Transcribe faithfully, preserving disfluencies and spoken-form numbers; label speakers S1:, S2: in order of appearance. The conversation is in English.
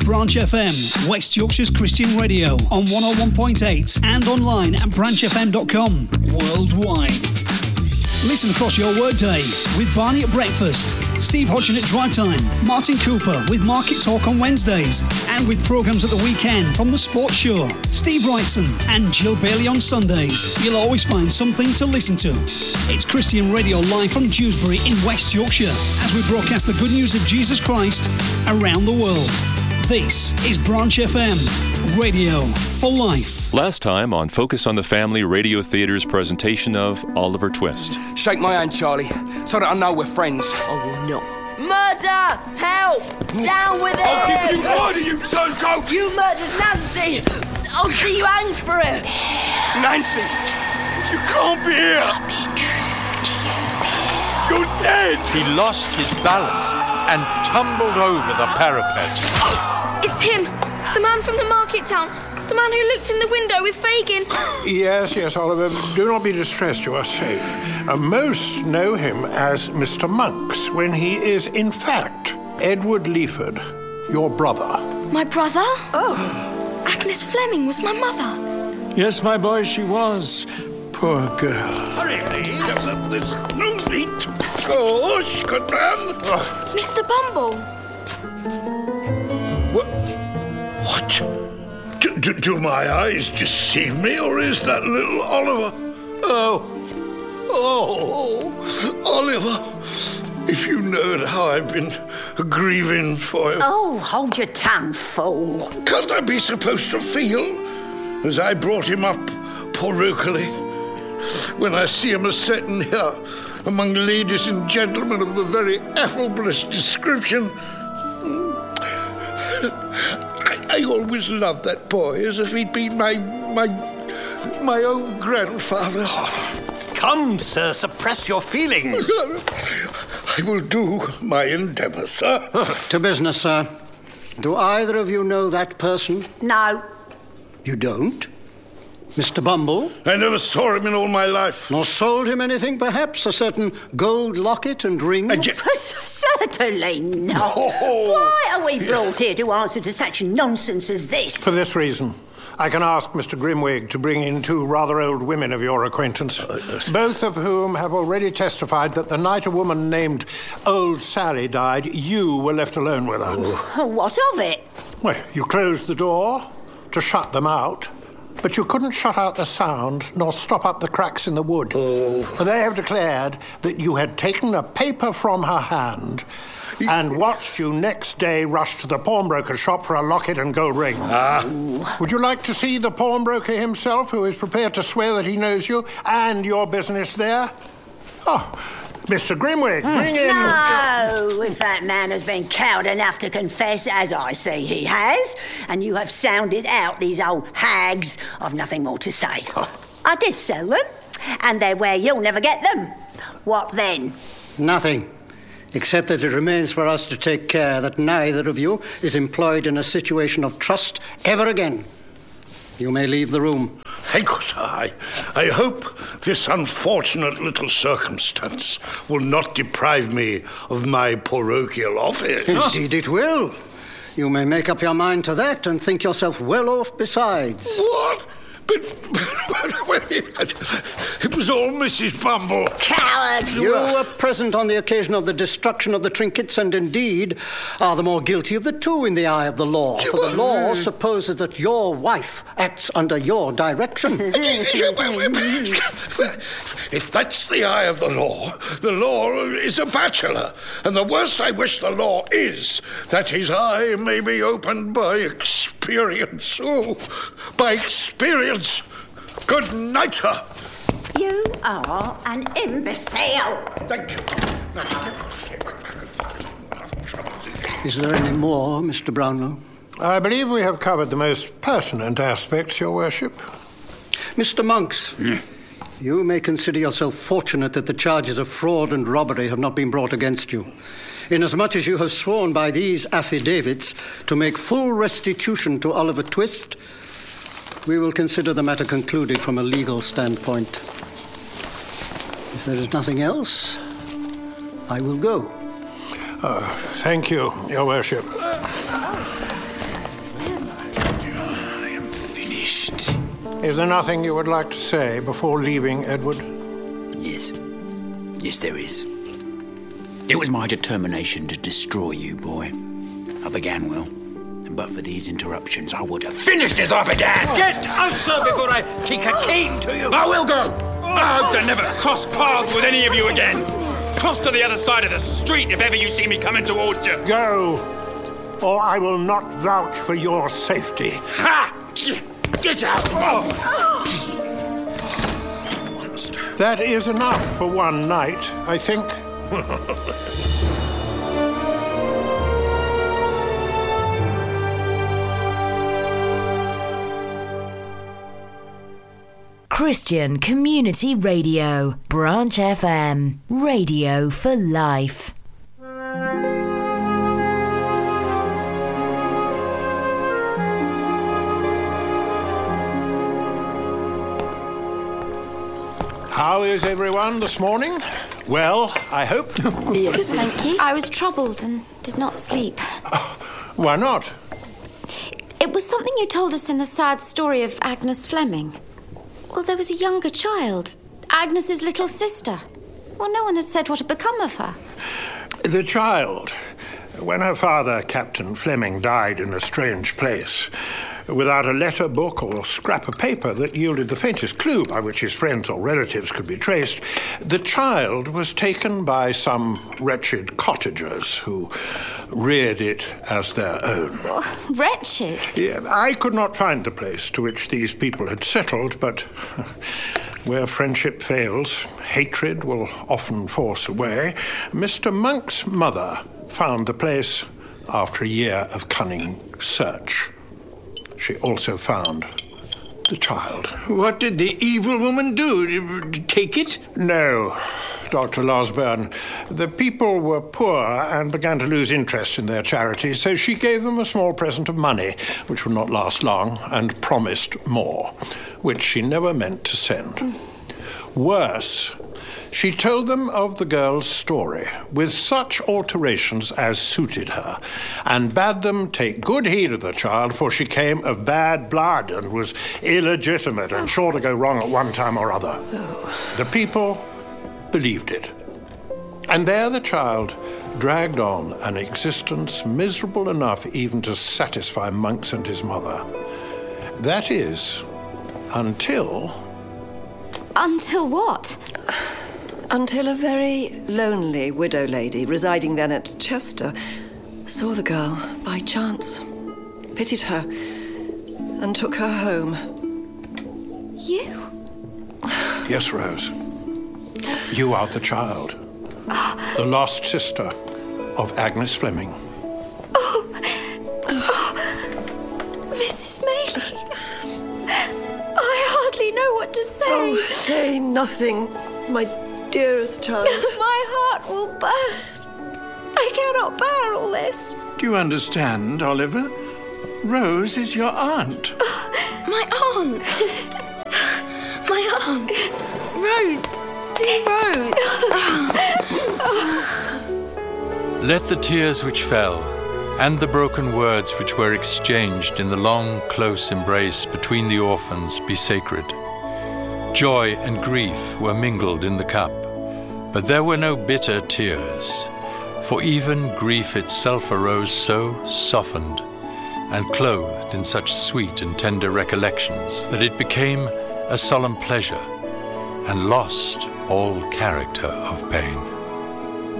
S1: Branch F M, West Yorkshire's Christian radio, on one oh one point eight and online at branch f m dot com. Worldwide. Listen across your workday with Barney at breakfast, Steve Hodgson at drive time, Martin Cooper with Market Talk on Wednesdays, and with programmes at the weekend from The Sports Show, Steve Wrightson and Jill Bailey on Sundays. You'll always find something to listen to. It's Christian Radio live from Dewsbury in West Yorkshire as we broadcast the good news of Jesus Christ around the world. This is Branch F M, radio for life.
S2: Last time on Focus on the Family Radio Theatre's presentation of Oliver Twist.
S3: Shake my hand, Charlie, so that I know we're friends.
S4: I will not. Murder! Help! Down with it!
S3: I'll give you murder, you turncoat!
S4: You murdered Nancy! I'll see you hanged for it!
S3: Nancy! You can't be here!
S5: I've been true to you, Bill.
S3: You're dead!
S6: He lost his balance and tumbled over the parapet.
S7: It's him! The man from the market town. The man who looked in the window with Fagin.
S8: Yes, yes, Oliver. Do not be distressed. You are safe. Uh, most know him as Mister Monks, when he is, in fact, Edward Leaford, your brother.
S7: My brother? Oh. Agnes Fleming was my mother.
S9: Yes, my boy, she was. Poor girl.
S10: Hurry, please. There's no need to push, good man. Oh.
S7: Mister Bumble.
S10: What? What? Do, do, do my eyes deceive me, or is that little Oliver? Oh, oh, Oliver, if you knowed how I've been grieving for you.
S4: Oh, hold your tongue, fool.
S10: Can't I be supposed to feel as I brought him up parochially when I see him a setting here among ladies and gentlemen of the very affableest description? I always loved that boy as if he'd been my my my own grandfather.
S6: Oh, come, sir, suppress your feelings.
S10: I will do my endeavour, sir.
S11: To business, sir. Do either of you know that person?
S4: No.
S11: You don't? Mister Bumble?
S10: I never saw him in all my life.
S11: Nor sold him anything, perhaps? A certain gold locket and ring?
S10: And yet...
S4: Certainly not. Oh. Why are we brought here to answer to such nonsense as this?
S8: For this reason. I can ask Mister Grimwig to bring in two rather old women of your acquaintance, both of whom have already testified that the night a woman named Old Sally died, you were left alone with her.
S4: Oh. What of it?
S8: Well, you closed the door to shut them out. But you couldn't shut out the sound nor stop up the cracks in the wood.
S10: Oh.
S8: They have declared that you had taken a paper from her hand and watched you next day rush to the pawnbroker's shop for a locket and gold ring.
S10: Ah.
S8: Would you like to see the pawnbroker himself, who is prepared to swear that he knows you and your business there? Oh, Mister Grimwig, bring in...
S4: No, if that man has been coward enough to confess, as I see he has, and you have sounded out these old hags, I've nothing more to say. I did sell them, and they're where you'll never get them. What then?
S11: Nothing, except that it remains for us to take care that neither of you is employed in a situation of trust ever again. You may leave the room.
S10: Thank you, sir. I, I hope this unfortunate little circumstance will not deprive me of my parochial office.
S11: Indeed it will. You may make up your mind to that and think yourself well off besides.
S10: What? But, but it was all Missus Bumble.
S4: Coward!
S11: You were present on the occasion of the destruction of the trinkets, and indeed are the more guilty of the two in the eye of the law. For the law supposes that your wife acts under your direction.
S10: If that's the eye of the law, the law is a bachelor. And the worst I wish the law is that his eye may be opened by experience. Oh, by experience. Good night, sir.
S4: You are an imbecile.
S10: Thank you.
S11: Is there any more, Mister Brownlow?
S8: I believe we have covered the most pertinent aspects, Your Worship.
S11: Mister Monks, mm. you may consider yourself fortunate that the charges of fraud and robbery have not been brought against you, inasmuch as you have sworn by these affidavits to make full restitution to Oliver Twist. We will consider the matter concluded from a legal standpoint. If there is nothing else, I will go.
S8: Uh, thank you, Your Worship. Is there nothing you would like to say before leaving, Edward?
S12: Yes. Yes, there is. It was my determination to destroy you, boy. I began well. But for these interruptions, I would have finished as I began.
S3: Get out, sir, before I take a cane to you.
S12: I will go.
S3: I hope to never cross paths with any of you again. Cross to the other side of the street if ever you see me coming towards you.
S8: Go, or I will not vouch for your safety.
S3: Ha! Get out! Oh.
S8: That is enough for one night, I think.
S13: Christian Community Radio, Branch F M, radio for life.
S8: How is everyone this morning? Well, I hope.
S5: Yes, thank you. I was troubled and did not sleep.
S8: Oh, why not?
S5: It was something you told us in the sad story of Agnes Fleming. Well, there was a younger child, Agnes's little sister. Well, no one had said what had become of her.
S8: The child, when her father, Captain Fleming, died in a strange place, without a letter, book, or scrap of paper that yielded the faintest clue by which his friends or relatives could be traced, the child was taken by some wretched cottagers who reared it as their own.
S5: Oh, wretched?
S8: Yeah, I could not find the place to which these people had settled, but where friendship fails, hatred will often force a way. Mister Monk's mother found the place after a year of cunning search. She also found the child.
S9: What did the evil woman do? Take it?
S8: No, Doctor Losburn. The people were poor and began to lose interest in their charity, so she gave them a small present of money, which would not last long, and promised more, which she never meant to send. Mm. Worse, she told them of the girl's story, with such alterations as suited her, and bade them take good heed of the child, for she came of bad blood and was illegitimate and sure to go wrong at one time or other. Oh. The people believed it. And there the child dragged on an existence miserable enough even to satisfy Monks and his mother. That is, until...
S5: Until what?
S14: Until a very lonely widow lady residing then at Chester saw the girl by chance, pitied her, and took her home.
S5: You?
S8: Yes, Rose. You are the child. The lost sister of Agnes Fleming.
S5: Oh, oh. Missus Maylie. I hardly know what to say.
S14: Oh, say nothing, my dearest child.
S5: My heart will burst. I cannot bear all this.
S9: Do you understand, Oliver? Rose is your aunt.
S7: Oh, my aunt. My aunt. Rose. Dear Rose.
S6: Let the tears which fell, and the broken words which were exchanged in the long, close embrace between the orphans be sacred. Joy and grief were mingled in the cup, but there were no bitter tears, for even grief itself arose so softened and clothed in such sweet and tender recollections that it became a solemn pleasure and lost all character of pain.